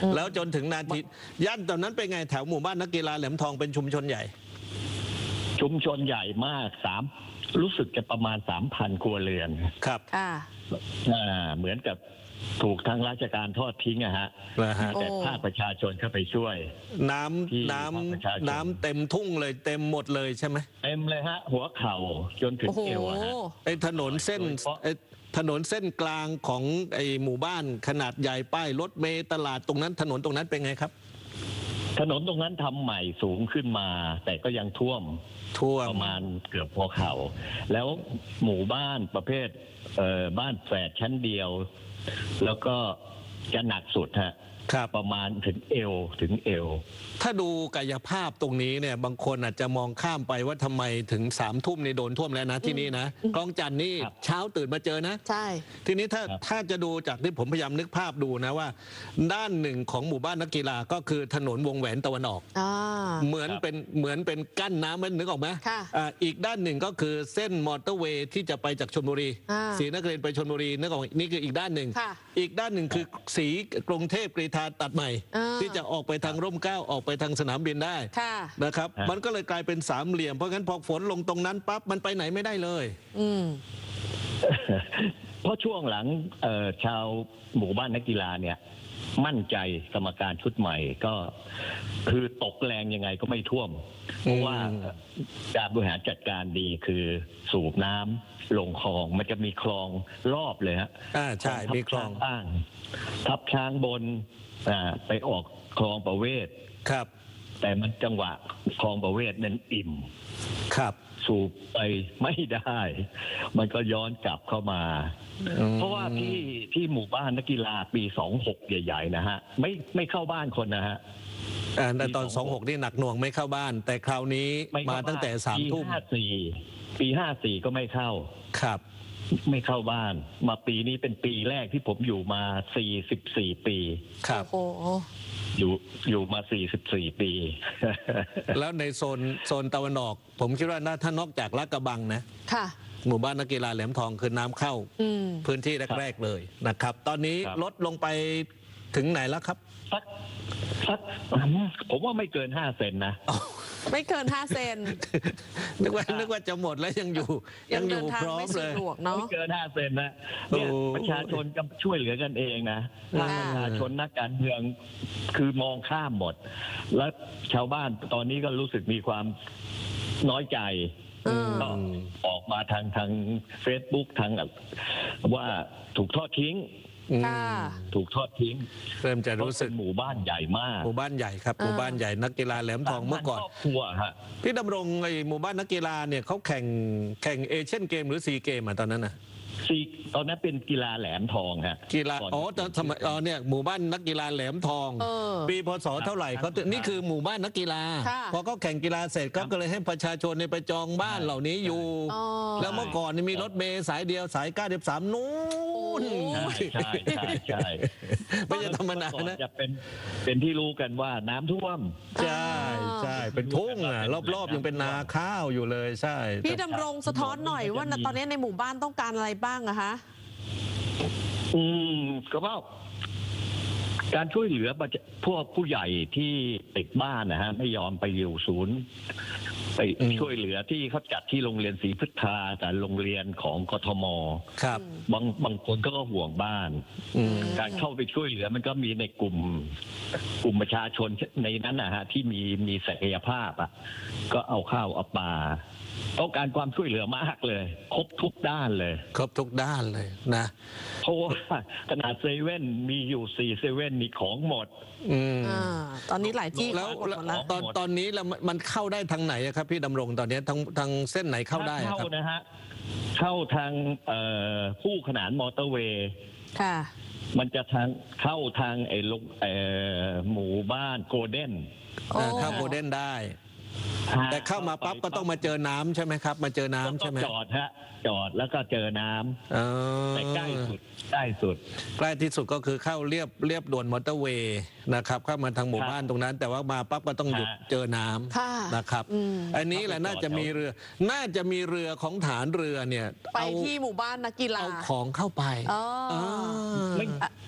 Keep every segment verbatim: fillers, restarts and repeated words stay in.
แล้วจนถึงนาทีย่านตอนนั้นเป็นไงแถวหมู่บ้านนักกีฬาแหลมทองเป็นชุมชนใหญ่ชุมชนใหญ่มากสามรู้สึกจะประมาณสามพันครัวเรือนครับค่ะอ่าเหมือนกับถูกทางราชการทอดทิ้งอะฮะแต่ภาคประชาชนเข้าไปช่วยน้ำน้ำน้ำเต็มทุ่งเลยเต็มหมดเลยใช่ไหมเต็มเลยฮะหัวเข่าจนถึงเอวฮะไอ้ถนนเส้นไอ้ถนนเส้นกลางของไอ้หมู่บ้านขนาดใหญ่ป้ายรถเมล์ตลาดตรงนั้นถนนตรงนั้นเป็นไงครับถนนตรงนั้นทำใหม่สูงขึ้นมาแต่ก็ยังท่วมท่วมประมาณเกือบหัวเข่าแล้วหมู่บ้านประเภทเอ่อบ้านแฝดชั้นเดียวแล้วก็จะหนักสุดฮะประมาณถึงเอวถึงเอวถ้าดูกายภาพตรงนี้เนี่ยบางคนอาจจะมองข้ามไปว่าทำไมถึงสามทุ่มในโดนท่วมแล้วนะที่นี่นะคลองจันทน์นี่เช้าตื่นมาเจอนะใช่ทีนี้ถ้าถ้าจะดูจากที่ผมพยายามนึกภาพดูนะว่าด้านหนึ่งของหมู่บ้านนักกีฬาก็คือถนนวงแหวนตะวันออกเหมือนเป็นเหมือนเป็นกั้นน้ำมันนึกออกไหมอีกด้านหนึ่งก็คือเส้นมอเตอร์เวย์ที่จะไปจากชลบุรีศรีนครินทร์ไปชลบุรีนึกออกนี่คืออีกด้านหนึ่งอีกด้านหนึ่งคือสีกรุงเทพกรีฑาตัดใหม่ที่จะออกไปทางร่มเกล้าออกไปทางสนามบินได้นะครับมันก็เลยกลายเป็นสามเหลี่ยมเพราะงั้นพอฝนลงตรงนั้นปั๊บมันไปไหนไม่ได้เลยเพราะช่วงหลังชาวหมู่บ้านนักกีฬาเนี่ยมั่นใจกรรมการชุดใหม่ก็คือตกแรงยังไงก็ไม่ท่วมเพราะว่าการบริหารจัดการดีคือสูบน้ำลงคลองมันจะมีคลองรอบเลยฮะอ่าใช่มีคลองอ้างทับช้างบนอ่าไปออกคลองประเวศครับแต่มันจังหวะคลองประเวศนั้นอิ่มครับสูบไปไม่ได้มันก็ย้อนกลับเข้ามาเพราะว่าที่ที่หมู่บ้านนักกีฬาปีสองหกใหญ่ๆนะฮะไม่ไม่เข้าบ้านคนนะฮะแต่ตอนสองหกนี่หนักหน่วงไม่เข้าบ้านแต่คราวนี้มาตั้งแต่สามทุ่มปีห้าสี่ปีห้าสี่ก็ไม่เข้าครับไม่เข้าบ้านมาปีนี้เป็นปีแรกที่ผมอยู่มาสี่สิบสี่ปีครับโอ้อยู่อยู่มาสี่สิบสี่ปีแล้วในโซนโซนตะวันออกผมคิดว่าถ้านอกจากลาดกระบังนะค่ะหมู่บ้านนักกีฬาแหลมทองคือน้ำเข้าพื้นที่แรกๆเลยนะครับตอนนี้ลดลงไปถึงไหนแล้วครับสักสักผมว่าไม่เกินห้าเซนนะไม่เกินห้าเซนนึกว่านึกว่าจะหมดแล้วยังอยู่ยังอยู่พร้อมเลยไม่เกินห้าเซนนะเนี่ยประชาชนก็ช่วยเหลือกันเองนะประชาชนนักการเมืองคือมองข้ามหมดแล้วชาวบ้านตอนนี้ก็รู้สึกมีความน้อยใจก็ออกมาทางทางเฟซบุ๊กทางว่าถูกทอดทิ้งถูกทอดทิ้งเริ่มจะรู้สึกหมู่บ้านใหญ่มากหมู่บ้านใหญ่ครับหมู่บ้านใหญ่นักกีฬาแหลมทองเมื่อก่อนพี่ดำรงไอ้หมู่บ้านนักกีฬาเนี่ยเขาแข่งแข่งเอเชียนเกมหรือซีเกมอ่ะตอนนั้นนะซีตอนนั้นเป็นกีฬาแหลมทองฮะกีฬาอ๋อตอนสมัยอ๋อเนี่ยหมู่บ้านนักกีฬาแหลมทองปีพศเท่าไหร่เขานี่คือหมู่บ้านนักกีฬาพอเขาแข่งกีฬาเสร็จก็เลยให้ประชาชนไปจองบ้านเหล่านี้อยู่แล้วเมื่อก่อนมีรถเมล์สายเดียวสายเก้าสิบสามนู้นใช่ใช่ใช่ไม่ใช่ธรรมดานะจะเป็นเป็นที่รู้กันว่าน้ำท่วมใช่ใช่เป็นทุ่งอ่ะรอบๆยังเป็นนาข้าวอยู่เลยใช่พี่ดำรงสะท้อนหน่อยว่าตอนนี้ในหมู่บ้านต้องการอะไรบ้างอะคะอืมก็ว่าการช่วยเหลือพวกผู้ใหญ่ที่ติดบ้านนะฮะไม่ยอมไปอยู่ศูนย์ไปช่วยเหลือที่เขาจัดที่โรงเรียนศรีพุทธาแต่โรงเรียนของกทมครับบางบางคนก็ห่วงบ้านการเข้าไปช่วยเหลือมันก็มีในกลุ่มกลุ่มประชาชนในนั้นนะฮะที่มีมีศักยภาพอ่ะก็เอาข้าวเอาปลาต้องการความช่วยเหลือมากเลยครบทุกด้านเลยครบทุกด้านเลยนะเพราะว่าขนาดเซเว่นมีอยู่สี่เซเว่นมีของหมดอืมตอนนี้หลายที่แล้วตอนตอนนี้แล้วมันเข้าได้ทางไหนครับพี่ดำรงตอนนี้ทางทางเส้นไหนเข้าได้ครับเข้านะฮะเข้าทางคู่ขนานมอเตอร์เวย์ค่ะมันจะทางเข้าทางไอ้ลงหมู่บ้านโกลเด้นเข้าโกลเด้นได้แต่เข้ามาปั๊บก็ต้องมาเจอน้ำใช่ไหมครับมาเจอน้ำใช่ไหมจอดฮะจอดแล้วก็เจอน้ำแต่ใกล้สุดใกล้สุดใกล้ที่สุดก็คือเข้าเรียบเรียบด่วนมอเตอร์เวย์นะครับเข้ามาทางหมู่บ้านตรงนั้นแต่ว่ามาปั๊บก็ต้องหยุดเจอน้ำนะครับอันนี้แหละน่าจะมีเรือน่าจะมีเรือของฐานเรือเนี่ยไปที่หมู่บ้านนักกีฬาเอาของเข้าไปไม่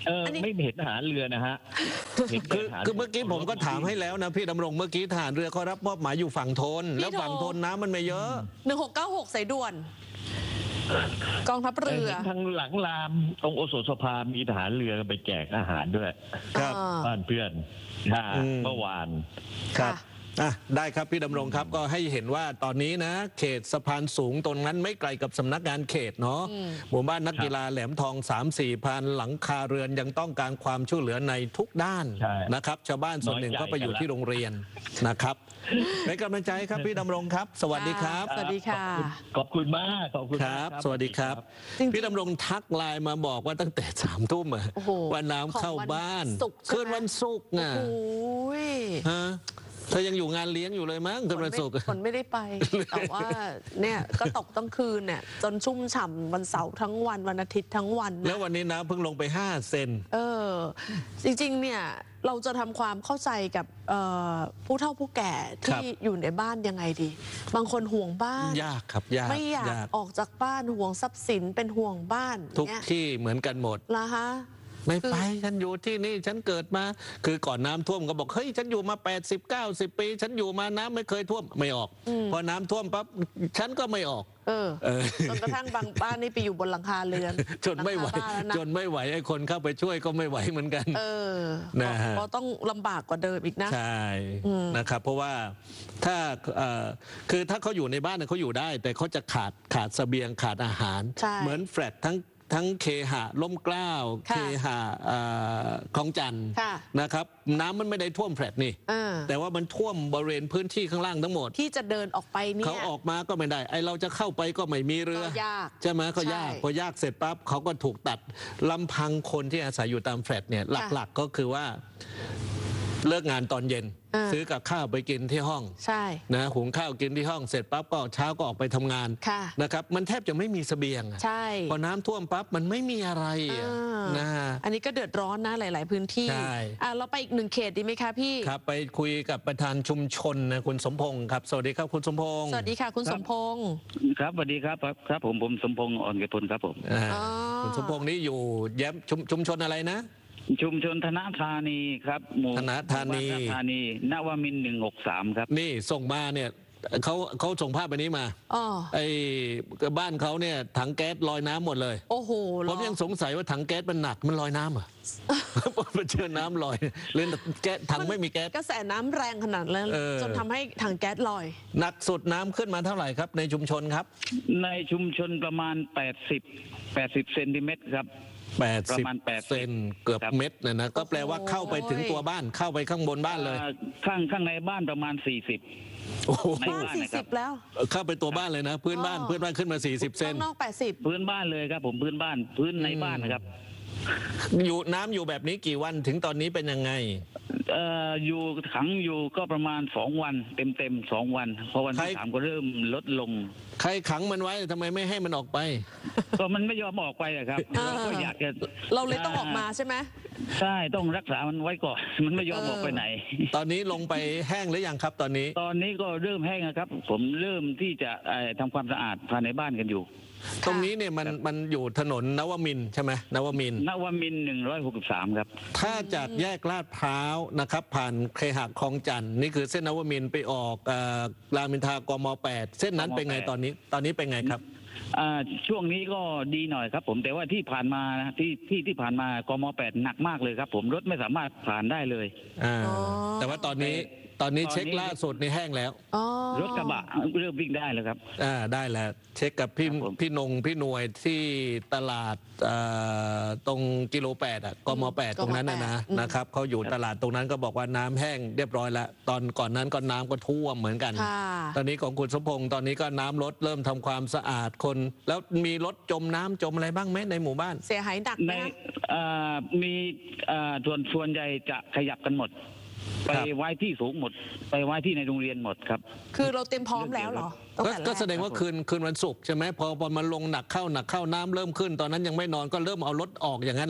เออไม่เห็นทหารเรือนะฮะคือคือเมื่อกี้ผมก็ถามให้แล้วนะพี่ดำรงเมื่อกี้ทหารเรือเขารับมอบหมายอยู่ฝั่งทนแล้วฝั่งทนน้ำมันไม่เยอะหนึ่งหกเก้าหกสายด่วนกองทัพเรือทางหลังรามตรงโอสถสภามีทหารเรือไปแจกอาหารด้วยครับบ้านเพื่อนเมื่อวานครับอ่ะได้ครับพี่ดำรงครับก็ให้เห็นว่าตอนนี้นะเขตสะพานสูงตรงนั้นไม่ไกลกับสำนักงานเขตเนาะหมู่บ้านนักกีฬาแหลมทอง สามสี่ พันหลังคาเรือนยังต้องการความช่วยเหลือในทุกด้านนะครับชาวบ้านส่วนหนึ่งก็ไปอยู่ที่โรงเรียนนะครับเป็นกำลังใจครับพี่ดำรงครับสวัสดีครับสวัสดีค่ะขอบคุณมากขอบคุณครับสวัสดีครับพี่ดำรงทักไลน์มาบอกว่าตั้งแต่สามทุ่มว่าน้ำเข้าบ้านคืนวันศุกร์ไงฮะเธอยังอยู่งานเลี้ยงอยู่เลยมั้งคุณประสุขฝนไม่ได้ไปแต่ว่าเนี่ยก็ตกตั้งคืนเนี่ยจนชุ่มฉ่ำวันเสาร์ทั้งวันวันอาทิตย์ทั้งวันแล้ววันนี้น้ำเพิ่งลงไปห้าเซนเออจริงๆเนี่ยเราจะทำความเข้าใจกับผู้เฒ่าผู้แก่ที่อยู่ในบ้านยังไงดีบางคนห่วงบ้านยากครับยากไม่อยากออกจากบ้านห่วงทรัพย์สินเป็นห่วงบ้านทุกที่เหมือนกันหมดละฮะไม่ไปฉันอยู่ที่นี่ฉันเกิดมาคือก่อนน้ำท่วมก็บอกเฮ้ยฉันอยู่มาแปดสิบ เก้าสิบปีฉันอยู่มาน้ำไม่เคยท่วมไม่ออกพอน้ำท่วมปั๊บฉันก็ไม่ออกเออจนกระทั่งบางบ้านนี่ไปอยู่บนหลังคาเรือนจนไม่ไหวจนไม่ไหวไอ้คนเข้าไปช่วยก็ไม่ไหวเหมือนกันเออนะฮะเพราะต้องลำบากกว่าเดิมอีกนะใช่นะครับเพราะว่าถ้าคือถ้าเขาอยู่ในบ้านเขาอยู่ได้แต่เขาจะขาดขาดเสบียงขาดอาหารเหมือนแฟลตทั้งทั้งเคหะล่มเกล้าเคหะคลองจันทร์นะครับน้ำมันไม่ได้ท่วมแฟลตนี่แต่ว่ามันท่วมบริเวณพื้นที่ข้างล่างทั้งหมดที่จะเดินออกไปเนี่ยเขาออกมาก็ไม่ได้ไอเราจะเข้าไปก็ไม่มีเรือใช่ไหมก็ยากพอยากเสร็จปั๊บเขาก็ถูกตัดลำพังคนที่อาศัยอยู่ตามแฟลตเนี่ยหลักๆก็คือว่าเลิกงานตอนเย็นซื้อกับข้าวไปกินที่ห้องใช่นะหุงข้าวกินที่ห้องเสร็จปั๊บก็เช้าก็ออกไปทำงานนะครับมันแทบจะไม่มีเสบียงใช่พอน้ำท่วมปั๊บมันไม่มีอะไรนะอันนี้ก็เดือดร้อนนะหลายๆพื้นที่ใช่เราไปอีกหนึ่งเขตดีไหมคะพี่ครับไปคุยกับประธานชุมชนนะคุณสมพงศ์ครับสวัสดีครับคุณสมพงศ์สวัสดีค่ะคุณสมพงศ์ครับสวัสดีครับครับผมผมสมพงศ์อ่อนเกตุลครับผมคุณสมพงศ์นี่อยู่แย้มชุมชนอะไรนะชุมชนธนธานีครับหมู่ธนธานีธานีนวมินทร์หนึ่งหกสามครับนี่ส่งมาเนี่ยเขาเขาส่งภาพไปนี้มาไอ้บ้านเขาเนี่ยถังแก๊สลอยน้ำหมดเลยโอ้โหผมยังสงสัยว่าถังแก๊สมันหนักมันลอยน้ำอ่ะไปเจอน้ำลอยเลยแก๊สถังไม่มีแก๊สกระแสน้ำแรงขนาดนั้นจนทำให้ถังแก๊สลอยหนักสุดน้ำขึ้นมาเท่าไหร่ครับในชุมชนครับในชุมชนประมาณแปดสิบ แปดสิบเซนติเมตรครับแปดสิบเซนเกือบเม็ดเนี่ยนะก็แปลว่าเข้าไปถึงตัวบ้านเข้าไปข้างบนบ้านเลยข้างข้างในบ้านประมาณสี่สิบบ้านสี่สิบแล้วเข้าไปตัวบ้านเลยนะพื้นบ้านพื้นบ้านขึ้นมาสี่สิบเซนนอกแปดสิบพื้นบ้านเลยครับผมพื้นบ้านพื้นในบ้านนะครับอยู่น้ำอยู่แบบนี้กี่วันถึงตอนนี้เป็นยังไงเอ่ออยู่ขังอยู่ก็ประมาณสองวันเต็มเต็มสองวันพอวันที่สามก็เริ่มลดลงใครขังมันไว้ทำไมไม่ให้มันออกไปก็มันไม่ยอมออกไปอะครับเราก็อยากจะเราเลยต้องออกมาใช่ไหมใช่ต้องรักษามันไว้ก่อนมันไม่ยอมออกไปไหนตอนนี้ลงไปแห้งหรือยังครับตอนนี้ตอนนี้ก็เริ่มแห้งครับผมเริ่มที่จะทำความสะอาดภายในบ้านกันอยู่ตรงนี้เนี่ยมันมันอยู่ถนนนวมินทร์ใช่ไหมนวมินทร์นวมินทร์หนึ่งร้อยหกสิบสามครับถ้าจากแยกลาดพร้าวนะครับผ่านเคหะคลองจันทร์นี่คือเส้นนวมินทร์ไปออกรามอินทรากม.แปดเส้นนั้นเป็นไงตอนนี้ตอนนี้เป็นไงครับช่วงนี้ก็ดีหน่อยครับผมแต่ว่าที่ผ่านมาที่ที่ที่ผ่านมากม.แปดหนักมากเลยครับผมรถไม่สามารถผ่านได้เลยแต่ว่าตอนนี้ตอนนี้เช็คล่าสุดนี่แห้งแล้วรถกระบะเริ่มวิ่งได้แล้วครับอ่าได้แล้วเช็คกับพี่พี่นงพี่หน่วยที่ตลาดตรงกิโลแปดอ่ะกมแปดตรงนั้นนะนะนะครับเขาอยู่ตลาดตรงนั้นก็บอกว่าน้ำแห้งเรียบร้อยแล้วตอนก่อนนั้นก็น้ำก็ท่วมเหมือนกันตอนนี้ของคุณสมพงษ์ตอนนี้ก็น้ำลดเริ่มทำความสะอาดคนแล้วมีรถจมน้ำจมอะไรบ้างไหมในหมู่บ้านเสียหายหนักไหมมีส่วนส่วนใหญ่จะขยับกันหมดไปไว้ที่สูงหมดไปไว้ที่ในโรงเรียนหมดครับคือเราเต็มพร้อมแล้วเหรอก็แสดงว่าคืนคืนวันศุกร์ใช่ไหมพอพอมันลงหนักเข้าหนักเข้าน้ำเริ่มขึ้นตอนนั้นยังไม่นอนก็เริ่มเอารถออกอย่างนั้นเหรอ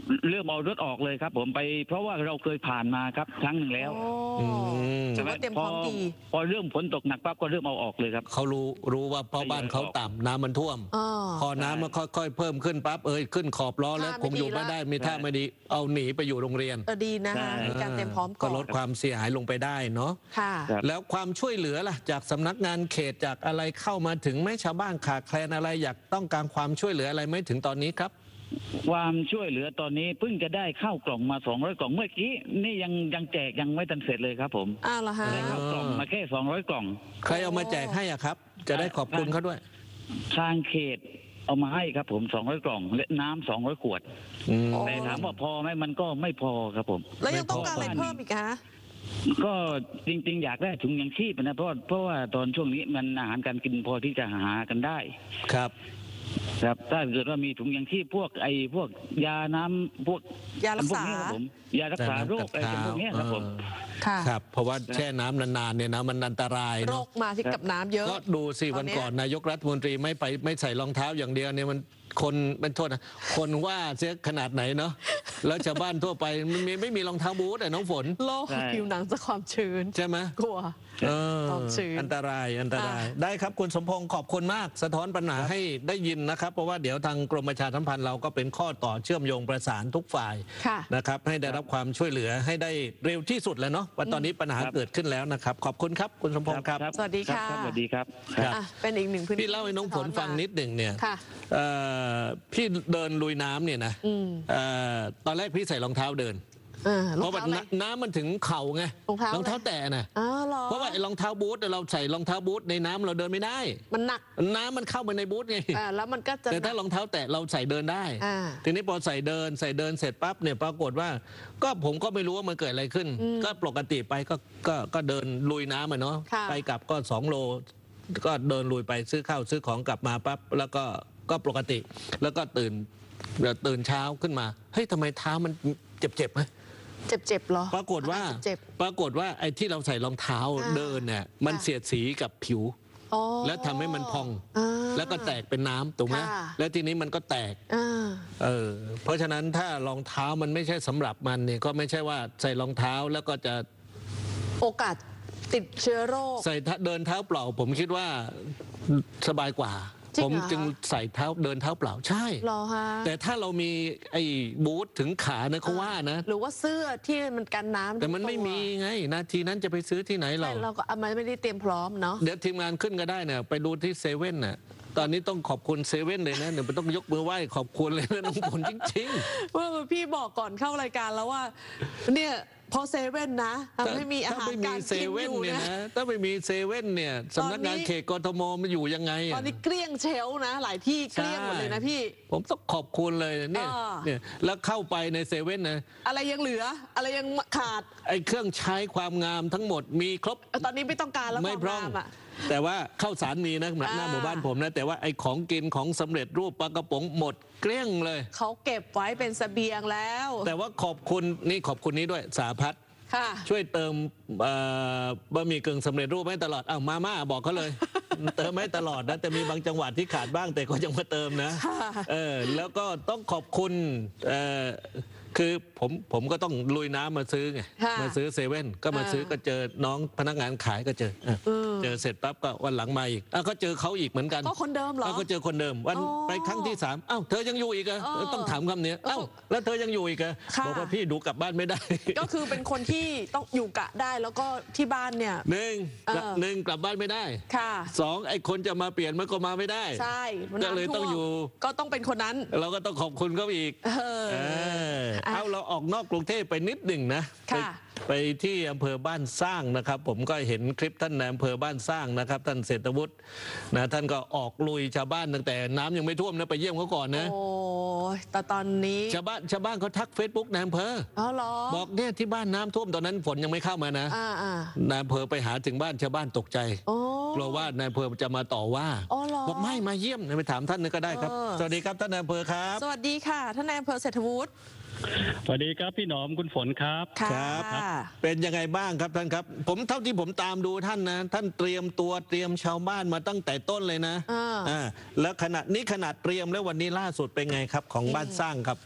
เริ่มเอารถออกเลยครับ ผมไปเพราะว่าเราเคยผ่านมาครับครั้งหนึ่งแล้วถือว่าเตรียมพร้อมดีพอเริ่มฝนตกหนักปั๊บก็เริ่มเอาออกเลยครับเขารู้รู้ว่าเพราะบ้านเขาต่ำน้ำมันท่วม พอน้ำมันค่อยๆเพิ่มขึ้นปั๊บเอ้ยขึ้นขอบล้อแล้วคงอยู่ไม่ได้มีท่าไม่ดีเอาหนีไปอยู่โรงเรียนเออดีนะคะมีการเตรียมพร้อมก่ก็อนลดความเสียหายลงไปได้เนาะค่ะแล้วความช่วยเหลือล่ะจากสำนักงานเขตจากอะไรเข้ามาถึงไหมชาวบ้านขาดแคลนอะไรอยากต้องการความช่วยเหลืออะไรไหมถึงตอนนี้ครับความช่วยเหลือตอนนี้เพิ่งจะได้ข้าวกล่องมาสองร้อยกล่องเมื่อกี้นี่ยังยังแจกยังไม่ทันเสร็จเลยครับผมอ้าวเหรอฮะได้ข้าวกล่องมาแค่สองร้อยกล่องใครเอามาแจกให้อ่ะครับ จะได้ขอบคุณเขาด้วยทางเขตเอามาให้ครับผมสองร้อยกล่องและน้ำสองร้อยขวดอืมแต่ถามว่าพอไหมมันก็ไม่พอครับผมแล้วยังต้องการอะไรเพิ่มอีกคะก็จริงๆ อยากได้ถุงยังชีพนะเพราะเพราะว่าตอนช่วงนี้มันอาหารการกินพอที่จะหากันได้ครับครับถ้าเกิดว่ามีถุงยังชีพพวกไอ้พวกยาน้ำพวกยารักษาพวนี้ครับผมยารักษาโรคอะไรพวกนี้ครับผมค่ะครับเพราะว่าแช่น้ำนานๆเนี่ยนะมันอันตรายโรเนาะคมาที่กับน้ำเยอะก็ดูสิวันก่อนนายกรัฐมนตรีไม่ไปไม่ใส่รองเท้าอย่างเดียวเนี่ยมันคนเป็นโทษนะคนว่าเสียขนาดไหนเนาะแล้วชาวบ้านทั่วไปมันมีไม่มีรองเท้าบูทแต่น้องฝนโรคผิวหนังจากความชื้นใช่ไหมกลัวเออความชื้นอันตรายอันตรายอ่ะได้ครับคุณสมพงศ์ขอบคุณมาก สะท้อนปัญหาให้ได้ยินนะครับ เพราะว่าเดี๋ยวทางกรมประชาสัมพันธ์เราก็เป็นข้อต่อเชื่อมโยงประสานทุกฝ่ายค่ะนะครับให้ได้รับความช่วยเหลือให้ได้เร็วที่สุดเลยเนาะว่าตอนนี้ปัญหาครับเกิดขึ้นแล้วนะครับขอบคุณครับคุณสมพงศ์ครับสวัสดีค่ะรับสวัสดีครับครับอ่ะเป็นอีกหนึ่งพื้นที่พี่เล่าให้น้องฝนฟังนิดหนึ่งเนี่ยค่ะเอ่อพี่เดินลุยน้ำเนี่ยนะอืมเอ่อตอนแรกพี่ใส่รองเท้าเดินเออเพรองราะว่าเท้าอะไรน้ำมันถึงเข่าไงรองเท้าอะไรรองเท้าแตะน่ะอ้าวเหรอเพราะว่าไอ้รองเท้าบูทเราใส่รองเท้าบูทในน้ำเราเดินไม่ได้มันหนักน้ำมันเข้าไปในบูทไงอ่าแล้วมันก็จะแต่ถ้ารองเท้าแตะเราใส่เดินได้อ่าทีนี้พอใส่เดินใส่เดินเสร็จปั๊บเนี่ยปรากฏว่า ก็ผมก็ไม่รู้ว่ามันเกิดอะไรขึ้น ก็ปกติไปก็ก็ก็เดินลุยน้ำอ่ะเนาะค่ะไปกลับก็สองโล ก็เดินลุยไปซื้อข้าวซื้อของกลับมาปั๊บแล้วก็ก็ปกติ แล้วก็ตื่นตื่นเช้าขึ้นมาเฮ้ยทำไมเท้ามันเจ็บๆไหมเจ็บๆเหรอปรากฏว่าเจ็บปรากฏว่าไอ้ที่เราใส่รองเท้าอ่าเดินเนี่ยมันค่ะเสียดสีกับผิวอ๋อแล้วทำให้มันพองอ่าแล้วก็แตกเป็นน้ำถูกไหมค่ะแล้วทีนี้มันก็แตกอ่าเออเพราะฉะนั้นถ้ารองเท้ามันไม่ใช่สำหรับมันเนี่ยก็ไม่ใช่ว่าใส่รองเท้าแล้วก็จะโอกาสติดเชื้อโรคใส่เดินเท้าเปล่า ผมคิดว่าสบายกว่าจริงผมเหรอจึงใส่เท้าเดินเท้าเปล่าใช่เหรอฮะแต่ถ้าเรามีไอ้บูทถึงขาเนี่ยเขาว่านะหรือว่าเสื้อที่มันกันน้ำแต่มันไม่มีไงนาทีนั้นจะไปซื้อที่ไหนเราไม่เราก็เอามาไม่ได้เตรียมพร้อมเนาะเดี๋ยวทีมงานขึ้นก็ได้เนี่ยไปดูที่เซเว่นน่ะตอนนี้ต้องขอบคุณเซเว่นเลยนะเดี๋ยวต้องยกมือไหว้ขอบคุณเลยนะน้องผลจริงว่าพี่บอกก่อนเข้ารายการแล้วว่า เนี่ยพอเซเว่นนะๆทำให้มีอาหารถ้ไม่มีการเซกินเว่อน ยู่เนี่ยนะนะถ้าไม่มีเซเว่นเนี่ยสำนักงานเขตกทมมันอยู่ยังไงตออะนนี้เกลี้ยงเชลฟ์นะ หลายที่เกลี้ยงหมดเลยนะพี่ผมต้องขอบคุณเลยเนี่ยอ่าเนี่ยแล้วเข้าไปในเซเว่นนะอะไรยังเหลือ อะไรยังขาดไอ้เครื่องใช้ความงามทั้งหมดมีครบตอนนี้ไม่ต้องการแล้วไม่ความพร่องงามอ่ะแต่ว่าข้าวสารมีนะหน้าอ่าหมู่บ้านผมนะแต่ว่าไอ้ของกินของสำเร็จรูปปลากระป๋องหมดเกลี้ยงเลยเขาเก็บไว้เป็นเสบียงแล้วแต่ว่าขอบคุณนี่ขอบคุณนี้ด้วยสาพัฒน์ค่ะช่วยเติมเอ่อบะหมี่กึ่งสำเร็จรูปให้ตลอดอ้าวมาม่าบอกเขาเลย เติมให้ตลอดนะแต่มีบางจังหวัดที่ขาดบ้างแต่ก็ยังมาเติมนะเออแล้วก็ต้องขอบคุณเอ่อคือผมผมก็ต้องลุยน้ำมาซื้อไงค่ะมาซื้อเซเว่นก็มาซื้อก็เจอน้องพนักงานขายก็เจอเออเออเจอเสร็จปั๊บก็วันหลังมาอีกอ้าวก็เจอเขาอีกเหมือนกันก็คนเดิมเหรออ้าวก็เจอคนเดิมวันอ๋อไปครั้งที่สามอ้าวเธอยังอยู่อีกเหรอเออต้องถามคำเนี้ยอ้าวเออแล้วเธอยังอยู่อีกเหรอค่ะบอกว่าพี่ดูกลับบ้านไม่ได้ก็คือเป็นคนที่ต้องอยู่กะได้แล้วก็ที่บ้านเนี่ยหนึ่งเออหนึ่งกลับบ้านไม่ได้ค่ะสองไอ้คนจะมาเปลี่ยนมันก็มาไม่ได้ใช่มันก็เลยน้ำท่วมต้องอยู่ก็ต้องเป็นคนนั้นเราก็ต้องขอบคุณเขาอีกเออเอออ่ะเอาเราออกนอกกรุงเทพไปนิดหนึ่งนะค่ะไปไปที่อำเภอบ้านสร้างนะครับ ผมก็เห็นคลิปท่านในอำเภอบ้านสร้างนะครับ ท่านเศรษฐวุฒินะท่านก็ออกลุยชาวบ้านตั้งแต่น้ำยังไม่ท่วมนะไปเยี่ยมเขาก่อนนะโอ้ยแต่ตอนนี้ชาวบ้านชาวบ้านเขาทักเฟซบุ๊กในอำเภออ๋อเหรอบอกเนี่ยที่บ้านน้ำท่วมตอนนั้นฝนยังไม่เข้ามานะอ่าอ่านายอำเภอไปหาถึงบ้านชาวบ้านตกใจโอ้กลัวว่านายอำเภอจะมาต่อว่าอ๋อเหรอบอกไม่มาเยี่ยมไปถามท่านนึงก็ได้ครับเออสวัสดีครับท่านนายอำเภอครับสวัสดีค่ะท่านนายอำเภอเศรษฐวุฒิสวัสดีครับพี่หนอมคุณฝนครับค่ะครับ เป็นยังไงบ้างครับท่านครับ ผมเท่าที่ผมตามดูท่านนะ ท่านเตรียมตัวเตรียมชาวบ้านมาตั้งแต่ต้นเลยนะอ่าอ่าแล้วขนาดนี้ขนาดเตรียมแล้ววันนี้ล่าสุดเป็นไงครับ ของบ้านสร้างครับ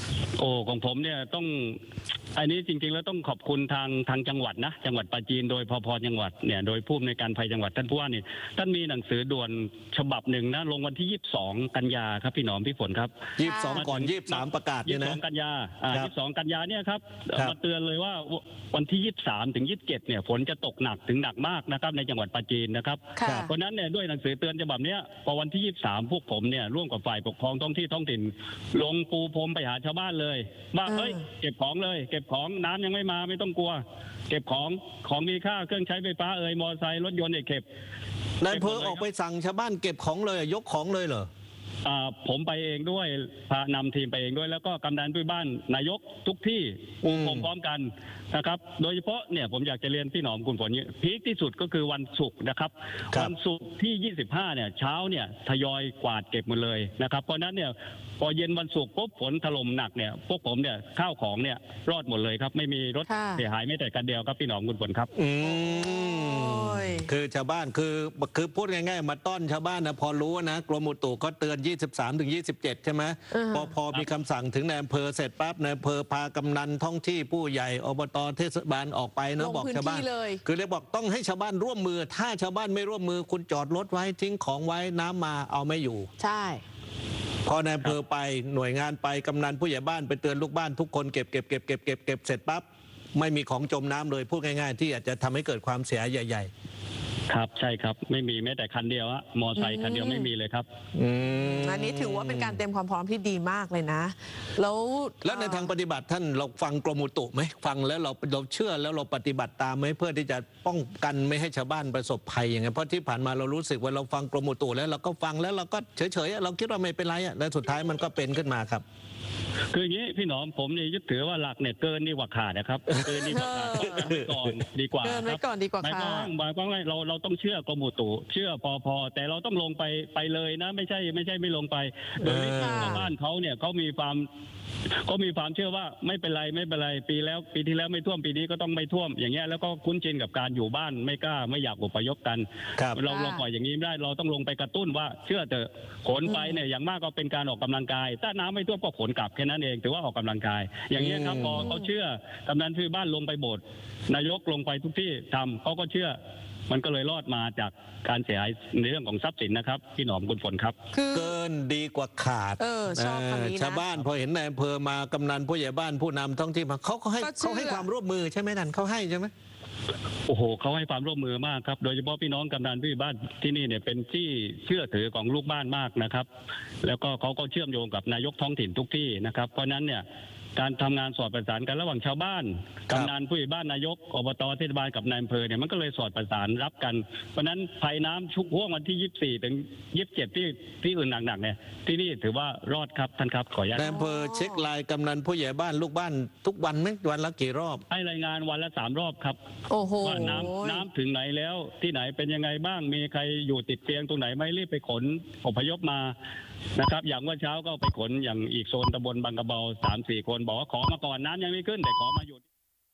โอ้ของผมเนี่ยต้องอันนี้จริงๆแล้วต้องขอบคุณทางทางจังหวัดนะจังหวัดปราจีนโดยพพจังหวัดเนี่ยโดยผู้อำนวยการภัยจังหวัดท่านผู้ว่านี่ท่านมีหนังสือด่วนฉบับหนึ่งนะลงวันที่ยี่สิบสองกันยาครับพี่หนอมพี่ฝนครับยี่สิบสองก่อนยี่สิบสามประกาศยี่เนี่ยสิบสอนะงกันยาอ่าครับยี่สิบสองกันยาเนี่ยครับครับมาเตือนเลยว่าวันที่ยี่สิบสามถึงยี่สิบเจ็ดเนี่ยฝนจะตกหนักถึงหนักมากนะครับในจังหวัดปราจีนนะครับค่ะเพราะนั้นเนี่ยด้วยหนังสือเตือนฉบับเนี้ยพอวันที่ยี่สิบสามพวกผมเนี่ยร่วมกับฝ่ายปกครองท้องที่ท้องถิ่นลงปูพรมไปหาชาวบ้านเลยว่าเออเฮ้ยเก็บของเลยเก็บของน้ำยังไม่มาไม่ต้องกลัว เก็บของของมีค่าเครื่องใช้ไฟฟ้าเอ่ยมอเตอร์ไซค์รถยนต์เนี่ยเก็บนายอำเภอออกไปสั่งชาวบ้านเก็บของเลยยกของเลยเหรออ่าผมไปเองด้วยพานำทีมไปเองด้วยแล้วก็กำนันผู้บ้านนายกทุกที่อืมผมพร้อมกันนะครับ โดยเฉพาะเนี่ยผมอยากจะเรียนพี่หนอมคุณฝนเนี่ยพีคที่สุดก็คือวันศุกร์นะครับครับวันศุกร์ที่ยี่สิบห้าเนี่ยเช้าเนี่ยทยอยกวาดเก็บหมดเลยนะครับเพราะฉะนั้นเนี่ยพอเย็นวันศุกร์ปุ๊บฝนถล่มหนักเนี่ยพวกผมเนี่ยข้าวของเนี่ยรอดหมดเลยครับไม่มีรถค่ะเสียหายไม่แต่กันเดียวครับพี่หนอมคุณฝนครับอืมยคือชาวบ้านคือคือพูดง่ายๆมาต้อนชาวบ้านนะพอรู้นะกรมอุตุเขาเตือนยี่สิบสามถึงยี่สิบเจ็ดใช่ไหมอือฮะพอพอมีคำสั่งถึงนายอำเภอเสร็จปั๊บนายอำเภอพากำนันท้องที่ผู้ใหญ่อบตเทศบาลออกไปเนอะลงบอกพื้นชาวบ้านที่เลยคือเรียกบอกต้องให้ชาวบ้านร่วมมือ ถ้าชาวบ้านไม่ร่วมมือคุณจอดรถไว้ทิ้งของไว้น้ำมาเอาไม่อยู่ใช่พอนายอำเภอไปหน่วยงานไปกำนันผู้ใหญ่บ้านไปเตือนลูกบ้านทุกคนเก็บเก็บเก็บเก็บเก็บเก็บเสร็จปั๊บไม่มีของจมน้ำเลยพูดง่ายๆ ที่อาจจะทำให้เกิดความเสียหายใหญ่ครับใช่ครับไม่มีแม้แต่คันเดียวอะมอไซค์คันเดียวไม่มีเลยครับๆอืมอันนี้ถือว่าเป็นการเตรียมความพร้อมที่ดีมากเลยนะ แล้วแล้วในทางปฏิบัติท่านเราฟังกรมอุตุไหมฟังแล้วเราเราเชื่อแล้วเราปฏิบัติตามไหมเพื่อที่จะป้องกันไม่ให้ชาวบ้านประสบภัยอย่างไงเพราะที่ผ่านมาเรารู้สึกว่าเราฟังกรมอุตุแล้วเราก็ฟังแล้วเราก็เฉยๆเราคิดว่าไม่เป็นไรอะแล้วสุดท้ายมันก็เป็นขึ้นมาครับคืออย่างนี้พี่หนอมผมเนี่ยยึดถือว่าหลักเนี่ยเกินดีกว่าขาดนะครับเกินดีกว่าขาดต้องทำไว้ก่อนดีกว่าเกินไว้ครับก่อนดีกว่าหมายคค่ะวามหมายความว่าเราเราต้องเชื่อกรมอุตุเชื่อปอพแต่เราต้องลงไปไปเลยนะ ไม่ใช่ไม่ใช่ไม่ลงไปโดยที่ค่ะชาวบ้านเขาเนี่ยเขามีความเขามีความเชื่อว่าไม่เป็นไรไม่เป็นไรปีแล้วปีที่แล้วไม่ท่วมปีนี้ก็ต้องไม่ท่วมอย่างเงี้ยแล้วก็คุ้นชินกับการอยู่บ้านไม่กล้าไม่อยากอพยพกันครับเราเราปล่อยอย่างนี้ไม่ได้เราต้องลงไปกระตุ้นว่าเชื่อเถอะขนไปเนี่ยอย่างมากก็เป็นการออกกำลังกาย ถ้าน้ำไม่ท่วมก็ขนกลับแค่นั้นเองถือว่าออกกำลังกาย อย่างนี้ยครับพอเขาเชื่อกำนันผู้บ้านลงไปโบสถ์นายกลงไปทุกที่ทำเขาก็เชื่อ มันก็เลยรอดมาจากการเสียหายในเรื่องของทรัพย์สินนะครับพี่หนอมคุณฝนครับคือเกินดีกว่าขาดเออชอบคำนี้นะชาวบ้านพอเห็นนายอำเภอมากำนันผู้ใหญ่บ้านผู้นำท้องที่มาเขาก็ให้ก็เชื่อเขาให้ความร่วมมือใช่ไหมนั่นเขาให้ใช่ไหมโอ้โหเขาให้ความร่วมมือมากครับโดยเฉพาะพี่น้องกำนันผู้ใหญ่บ้านที่นี่เนี่ยเป็นที่เชื่อถือของลูกบ้านมากนะครับ แล้วก็เขาก็เชื่อมโยงกับนายกท้องถิ่นทุกที่นะครับเพราะฉะนั้นเนี่ยการทำงานสอดประสานกันระหว่างชาวบ้านครับกำนันผู้ใหญ่บ้านนายกอบตเทศบาลกับนายอำเภอเนี่ยมันก็เลยสอดประสานรับกัน เพราะฉะนั้นภัยน้ำชุกห่วงวันที่ยี่สิบสี่ถึงยี่สิบเจ็ดที่ที่อื่นหนักๆเนี่ยที่นี่ถือว่ารอดครับท่านครับขออนุญาตนายอำเภอเช็คไลน์กำนันผู้ใหญ่บ้านลูกบ้านทุกวันไหมวันละกี่รอบให้รายงานวันละสามรอบครับโอ้โหว่าน้ำน้ำถึงไหนแล้วที่ไหนเป็นยังไงบ้างมีใครอยู่ติดเตียงตรงไหนไหมรีบไปขนอพยพมานะครับ อย่างเมื่อเช้าก็ไปขนอย่างอีกโซนตำบลบางกระเบาสามสี่คนบอกว่าขอมาก่อนน้ำยังไม่ขึ้นแต่ขอมาอยู่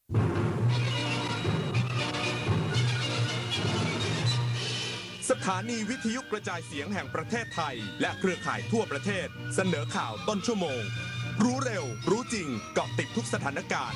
สถานีวิทยุกระจายเสียงแห่งประเทศไทยและเครือข่ายทั่วประเทศเสนอข่าวต้นชั่วโมง รู้เร็ว รู้จริงเกาะติดทุกสถานการณ์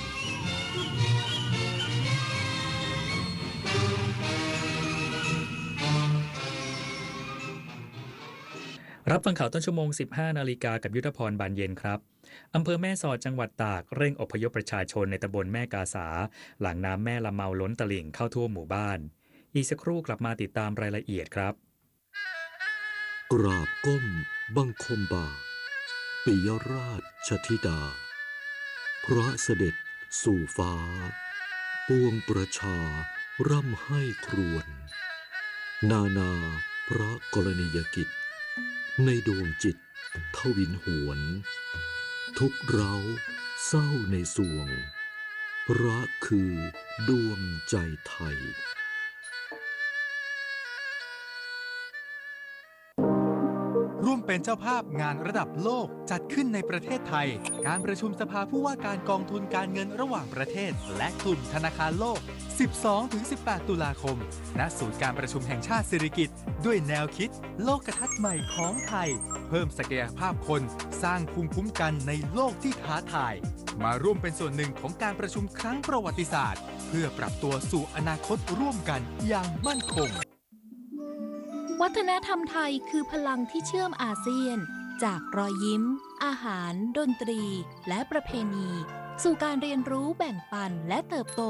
รับฟังข่าวต้นชั่วโมง สิบห้า นาฬิกากับยุทธพรบานเย็นครับอำเภอแม่สอดจังหวัดตากเร่งอพยพประชาชนในตำบลแม่กาสาหลังน้ำแม่ละเมาล้นตลิ่งเข้าท่วมหมู่บ้านอีกสักครู่กลับมาติดตามรายละเอียดครับกราบก้มบังคมบาทปิยราชธิดาพระเสด็จสู่ฟ้าปวงประชาร่ำให้ครวญนานาพระกรณียกิจในดวงจิตทวินหวนทุกเร้าเศร้าในสวงพระคือดวงใจไทยร่วมเป็นเจ้าภาพงานระดับโลกจัดขึ้นในประเทศไทยการประชุมสภาผู้ว่าการกองทุนการเงินระหว่างประเทศและกลุ่มธนาคารโลก สิบสองถึงสิบแปด ตุลาคมณศูนย์การประชุมแห่งชาติสิริกิติ์ด้วยแนวคิดโลกทัศน์ใหม่ของไทยเพิ่มศักยภาพคนสร้างภูมิคุ้มกันในโลกที่ท้าทายมาร่วมเป็นส่วนหนึ่งของการประชุมครั้งประวัติศาสตร์เพื่อปรับตัวสู่อนาคตร่วมกันอย่างมั่นคงวัฒนธรรมไทยคือพลังที่เชื่อมอาเซียนจากรอยยิ้มอาหารดนตรีและประเพณีสู่การเรียนรู้แบ่งปันและเติบโต